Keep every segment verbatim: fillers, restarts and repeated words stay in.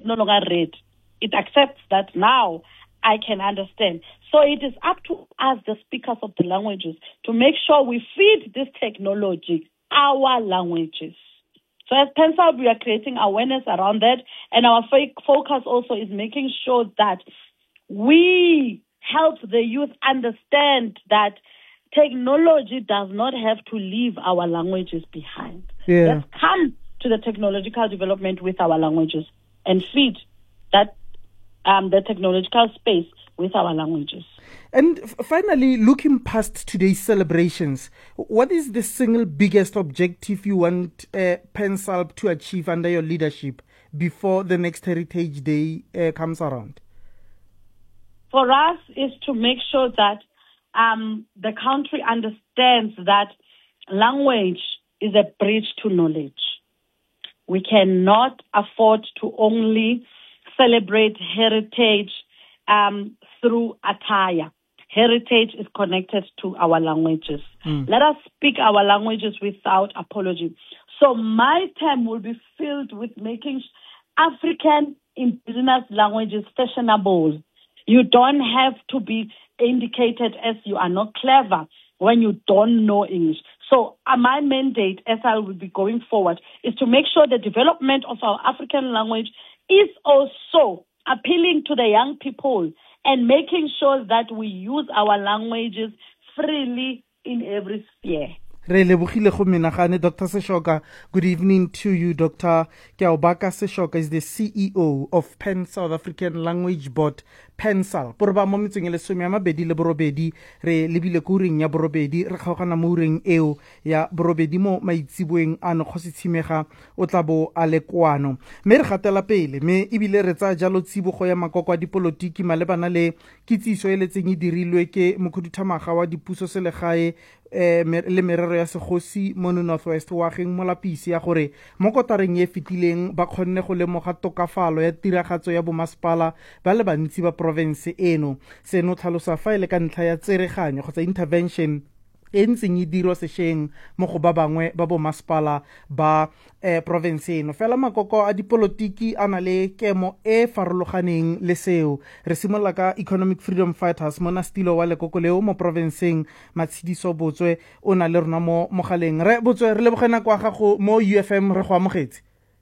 no longer read. It accepts that now I can understand. So it is up to us, the speakers of the languages, to make sure we feed this technology our languages. So as PenSALB, we are creating awareness around that, and our focus also is making sure that we help the youth understand that technology does not have to leave our languages behind. Yeah. Let's come to the technological development with our languages and feed that um, the technological space with our languages. And f- finally, looking past today's celebrations, what is the single biggest objective you want uh, PenSALB to achieve under your leadership before the next Heritage Day uh, comes around? For us is to make sure that um, the country understands that language is a bridge to knowledge. We cannot afford to only celebrate heritage um, through attire. Heritage is connected to our languages. Mm. Let us speak our languages without apology. So my term will be filled with making African indigenous languages fashionable. You don't have to be indicated as you are not clever when you don't know English. So uh, my mandate, as I will be going forward, is to make sure the development of our African language is also appealing to the young people and making sure that we use our languages freely in every sphere. Re lebogile go menagane Doctor Seshoka. Good evening to you. Doctor Keaobaka Seshoka is the C E O of Pan South African Language Board, PenSALB. Pore ba mo metseng e le some ya mabedi le borobedi re lebile go ring ya borobedi re kgaogana mo ring eo ya borobedi mo maitsiboeng ano go se tshimega o tla bo a le kwano me re gatela pele me ebile re tsa jalo tsibo go ya makoko a dipolotiki malebana le kitsiso e le tseng e dirilwe ke mokhuduthamaga wa dipuso selegae eh le merero ya segosi mo Northwest wa geng mo lapisi ya gore mo kotareng e fetileng ba kgonne go lemoga tokafalo ya tiragatso ya bomasepala ba le bantsi ba province eno seno tlhalosa fa ile ka ntlha ya tsereganyo kgotsa intervention e ntseng e dirwa sešeng mo go ba bangwe ba bomasepala ba eh, province eno fela makoko a dipolotiki a na le kemo e farologaneng le seo re simolla ka Economic Freedom Fighters mona stilo wa lekoko leo mo provinceng Matshidiso Botswe o na le rona mo mogaleng re Botswe re lebogena kwa gago mo U F M re go amogetse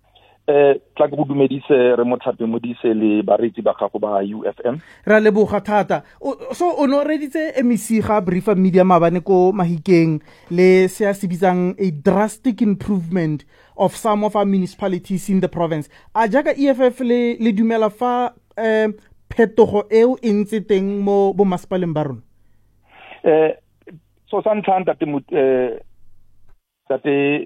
eh tla go dumedise re mothape modise le baretsi ba gago ba U F M ra leboga thata so o no reditse M E C ga briefa media mabane ko Mahikeng le se a se bitsang a drastic improvement of some of our municipalities in the province a jaaka E F F le le dumela fa eh phetogo eo e ntse teng mo bo masepaleng ba rona eh so santlha that eh that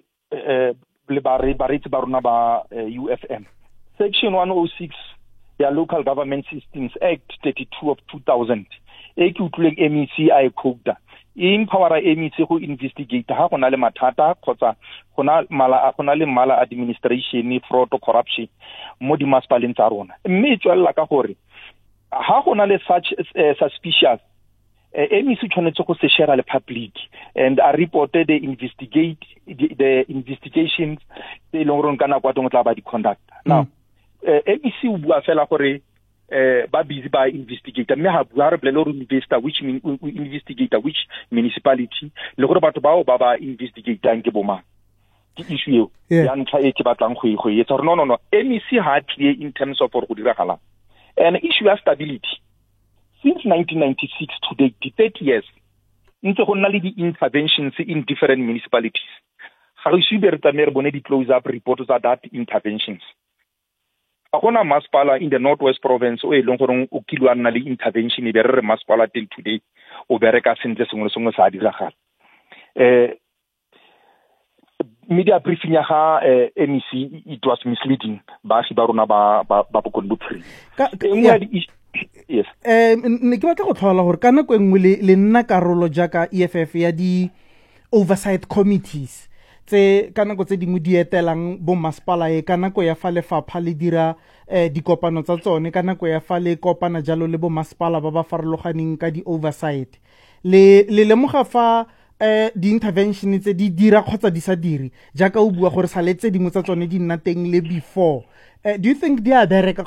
eh le baretsi ba rona ba U F M section one oh six ya Local Government Systems Act thirty-two of two thousand e ke utlwileng M E C a e quota e empower M E C go investigate ha gona le mathata kgotsa gona mala gona le mala administration fraud or corruption mo di masepaleng tsa rona mme e tswela ka gore ha gona le such uh, suspicious Uh, M E C tshwanetse go se share le public and I reported the investigate the, the investigations tse leng gore kana kwa tong tla ba di conduct now uh, M E C o bua fela gore uh, ba busy ba investigate mme ha bua re blele gore investor which mean investigator which municipality le gore batho bao ba ba investigatang ke bomang ke issue eo ya ntlha e ke batlang go go etsa gore no no no M E C ha clear in terms of go diragala and issue ya stability. Since nineteen ninety-six to date, thirty years, ntse go nna le di-interventions in different municipalities. Ga re sube re tsamere bone di-close-up reports tsa that interventions. Ga gona masepala in the Northwest province o e leng gore o kilwa nna le intervention e be re re masepala till today o bereka sentle sengwe le sengwe sa diragala. Eh media briefing ya ga eh, M E C it was misleading ba ba rona ba ba ba bokone bophiri. Yes. Eh ne ke batla go tlhola gore kana go engwe le nna karolo jaaka E F F ya di oversight committees tse kana go tse dingwe di etelang bo masepala e kana go ya fa lefapha le dira eh dikopano tsa tsone kana go ya fa le kopana jalo le bo masepala ba ba farologaneng ka di oversight le le lemoga fa eh di intervention tse di dira kgotsa di sa dire jaaka o bua gore sa letse dingwe tsa tsone di nna teng le before uh, do you think they are there